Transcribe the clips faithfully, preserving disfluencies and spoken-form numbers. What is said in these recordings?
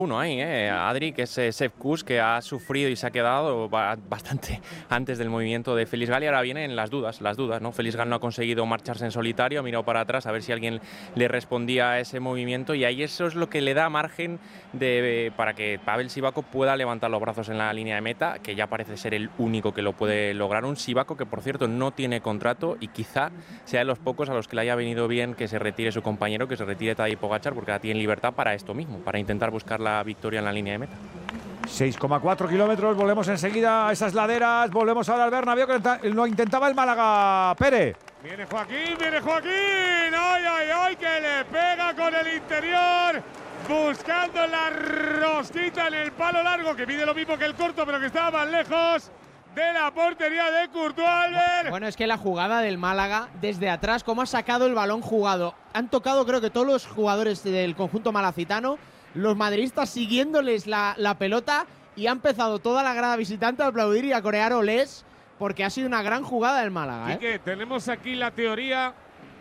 Uno ahí, ¿eh? Adri, que es eh, Sepp Kuss, que ha sufrido y se ha quedado bastante antes del movimiento de Félix Gal, y ahora vienen las dudas, las dudas, ¿no? Félix Gal no ha conseguido marcharse en solitario, ha mirado para atrás a ver si alguien le respondía a ese movimiento, y ahí eso es lo que le da margen de, para que Pavel Sivakov pueda levantar los brazos en la línea de meta, que ya parece ser el único que lo puede lograr. Un Sivakov que, por cierto, no tiene contrato y quizá sea de los pocos a los que le haya venido bien que se retire su compañero, que se retire Tadej Pogačar, porque ahora tiene libertad para esto mismo, para intentar buscar la victoria en la línea de meta. seis coma cuatro kilómetros, volvemos enseguida a esas laderas, volvemos ahora al Bernabéu, que lo intentaba el Málaga. Pere. Viene Joaquín, viene Joaquín, ay, ay, ay, que le pega con el interior, buscando la rosquita en el palo largo, que mide lo mismo que el corto, pero que estaba más lejos de la portería de Courtois. Albert. Bueno, es que la jugada del Málaga, desde atrás, cómo ha sacado el balón jugado. Han tocado, creo que todos los jugadores del conjunto malacitano, los madridistas siguiéndoles la, la pelota, y ha empezado toda la grada visitante a aplaudir y a corear olés, porque ha sido una gran jugada del Málaga. ¿eh? Y que tenemos aquí la teoría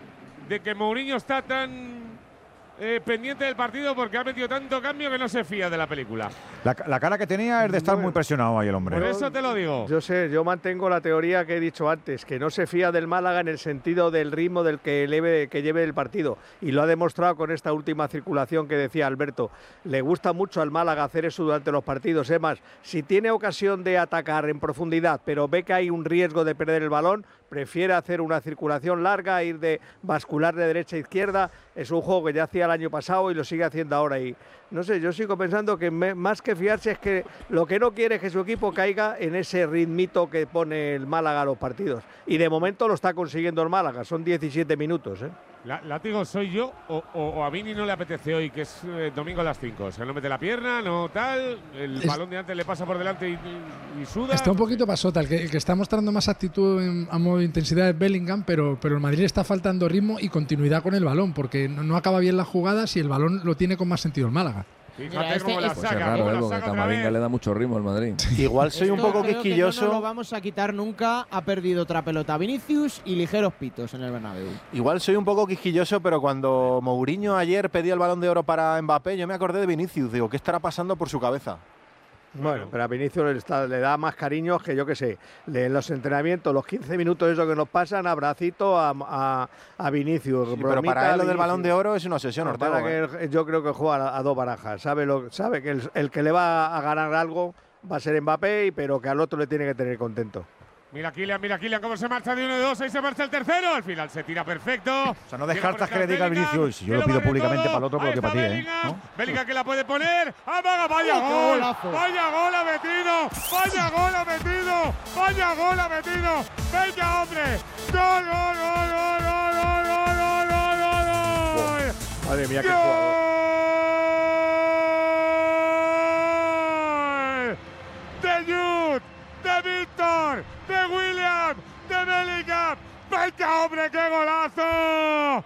de que Mourinho está tan eh, pendiente del partido porque ha metido tanto cambio que no se fía de la película. La, la cara que tenía es de estar muy presionado ahí el hombre. Por eso te lo digo. Yo sé, yo mantengo la teoría que he dicho antes, que no se fía del Málaga en el sentido del ritmo del que lleve, que lleve el partido. Y lo ha demostrado con esta última circulación que decía Alberto. Le gusta mucho al Málaga hacer eso durante los partidos. Es más, si tiene ocasión de atacar en profundidad, pero ve que hay un riesgo de perder el balón, prefiere hacer una circulación larga, ir de bascular de derecha a izquierda. Es un juego que ya hacía el año pasado y lo sigue haciendo ahora. Y no sé, yo sigo pensando que me, más que fiarse es que lo que no quiere es que su equipo caiga en ese ritmito que pone el Málaga a los partidos. Y de momento lo está consiguiendo el Málaga, son diecisiete minutos. ¿eh? La, látigo, ¿soy yo o, o, o a Vini no le apetece hoy, que es eh, domingo a las cinco? O sea, no mete la pierna, no tal, el es, balón de antes le pasa por delante y, y, y suda. Está un poquito pasota, el que, el que está mostrando más actitud en, a modo de intensidad es Bellingham, pero, pero el Madrid está faltando ritmo y continuidad con el balón, porque no, no acaba bien las jugadas y el balón lo tiene con más sentido el Málaga. Fíjate este, cómo la pues saca, es raro, cómo ¿eh? la Porque saca Camavinga le da mucho ritmo al Madrid. Igual soy Esto un poco creo quisquilloso. Que no, no lo vamos a quitar nunca. Ha perdido otra pelota Vinicius y ligeros pitos en el Bernabéu. Igual soy un poco quisquilloso, pero cuando Mourinho ayer pedía el Balón de Oro para Mbappé, yo me acordé de Vinicius. Digo, ¿qué estará pasando por su cabeza? Bueno, pero a Vinicius le, está, le da más cariño que yo que sé. Le, en los entrenamientos, los quince minutos esos que nos pasan, abracito a, a, a Vinicius. Sí, pero para él lo del Balón de Oro es una obsesión, no, Ortega. Para que él, yo creo que juega a, a dos barajas. Sabe, lo, sabe que el, el que le va a ganar algo va a ser Mbappé, pero que al otro le tiene que tener contento. Mira Kylian, mira Kylian cómo se marcha de uno de dos, ahí se marcha el tercero, al final se tira perfecto. O sea, no descartas que le diga al Vinicius, yo lo pido públicamente para el otro, pero que para ti, ¿eh? ¿No? Bellingham que la puede poner, ¡amaga! ¡Vaya oh, gol! Golazo. ¡Vaya gol ha metido! ¡Vaya gol ha metido! ¡Vaya gol ha metido! ¡Venga, hombre! ¡Gol, gol, gol, gol, gol, gol, gol, gol, gol, gol! Madre mía, qué jugador. ¡De Jude! ¡De Víctor! ¡De William! ¡De Bellingham! ¡Venga, hombre, qué golazo!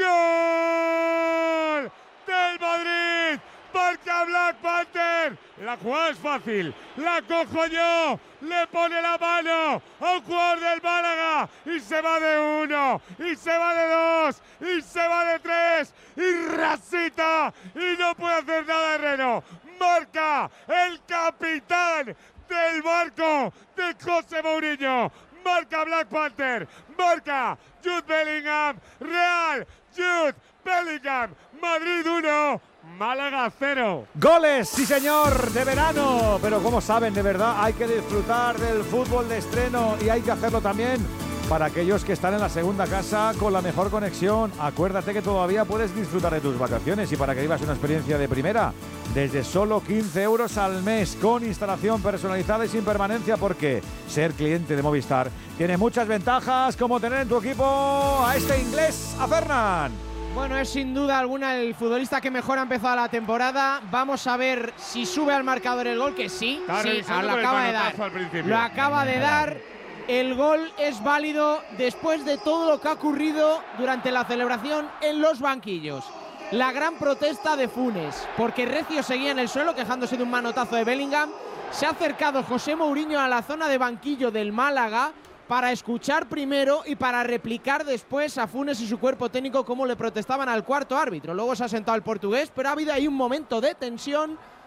¡Gol! ¡Del Madrid! ¡Marca Black Panther! La jugada es fácil, la cojo yo, le pone la mano a un jugador del Málaga y se va de uno, y se va de dos, y se va de tres, y rasita, y no puede hacer nada Herrero. Marca el capitán del barco de José Mourinho. Marca Black Panther, marca Jude Bellingham, Real Jude Bellingham, Madrid uno, Málaga cero. Goles, sí señor, de verano. Pero como saben, de verdad, hay que disfrutar del fútbol de estreno y hay que hacerlo también para aquellos que están en la segunda casa con la mejor conexión. Acuérdate que todavía puedes disfrutar de tus vacaciones y para que vivas una experiencia de primera, desde solo quince euros al mes, con instalación personalizada y sin permanencia, porque ser cliente de Movistar tiene muchas ventajas, como tener en tu equipo a este inglés, a Fernan. Bueno, es sin duda alguna el futbolista que mejor ha empezado la temporada. Vamos a ver si sube al marcador el gol, que sí, sí, lo acaba de dar. Lo acaba de dar. El gol es válido después de todo lo que ha ocurrido durante la celebración en los banquillos. La gran protesta de Funes, porque Recio seguía en el suelo quejándose de un manotazo de Bellingham. Se ha acercado José Mourinho a la zona de banquillo del Málaga para escuchar primero y para replicar después a Funes y su cuerpo técnico cómo le protestaban al cuarto árbitro. Luego se ha sentado el portugués, pero ha habido ahí un momento de tensión